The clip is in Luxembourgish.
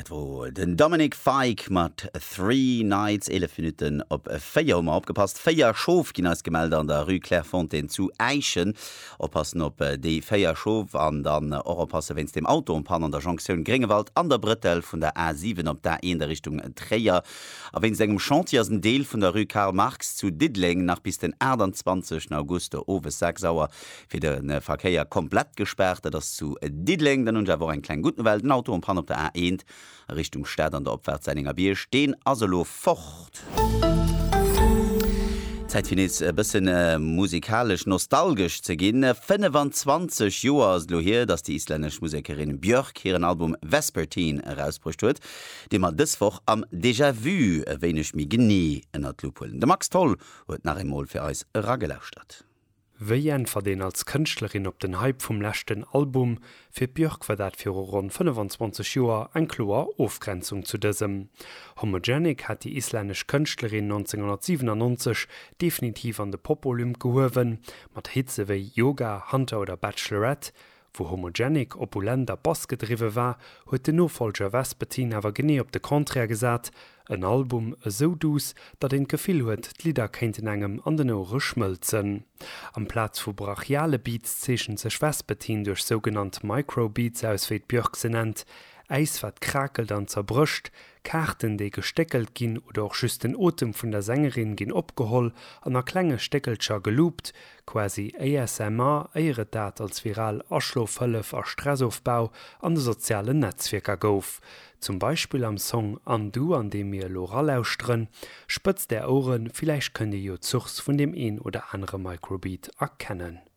Dat wo den Dominic Fike mat 3 Nights 11 Minuten op 4 opgepasst. 4 Schof gin als Gemälde an der Rue Clairefontaine zu Eichen. Oppassen op de 4 Schof an dann oppassen, wenns dem Auto umpan an der Jonction Gringewald an der Brettel vun der A7 op der in der Richtung Träger. A wenn segem Chantiersen Deel vun der Rue Karl Marx zu Didling nach bis den 20. August over 6 Sauer fir den Verkehr komplett gesperrt, das zu Didling, dann und war ein klein guten Welt ein Auto umpan op der A1 Richtung Stadt an der Opwärtseininger Bier stehen asolo fort. Zeit für jetzt ein bisschen musikalisch nostalgisch zu gehen. 25 Jahre ist es hier, dass die isländische Musikerin Björk ihren Album Vespertine herausgebracht hat, den man das Woche am Déjà-vu ein wenig mehr genie in der Lupe holen. Der Max Toll hat nach einmal für uns gelauscht hat. Wéi en verdeen als Kënchtlerin op den Hype vum lächten Album, fir Björk war dat fir rund 25 Joer eng kloer Ofgrenzung zu dësem. Homogenic hat die islänesch Kënchtlerin 1997 definitiv an de Popolym gehowen, mat Hitze wéi Yoga, Hunter oder Bachelorette. Wo Homogenic opulenter Bass gedriwe war, huet de Nofolger Vespertine awer genee op de Konträr gesat, ein Album so dus, dat den Gefühl huet, d'Lieder kennten engem an den Ohren schmölzen. Am Platz vu brachiale Beats zeschen sech Vespertine durch sogenannte Microbeats aus wie Björk se nennt, Eis wat krakelt an zerbrüscht, Karten déi gesteckelt ginn oder auch schüss den Otem vun der Sängerin ginn opgeholl, an a klenge Steckelscher geloopt, quasi ASMR eieret dat als viral Aschlofëllef a Stressaufbau an de soziale Netzwerker gouf. Zum Beispiel am Song Undo, an dem mir Lora lauschtren, spëtzt der Ohren, vielleicht könnt ihr jo Zuchs von dem een oder andere Microbeat erkennen.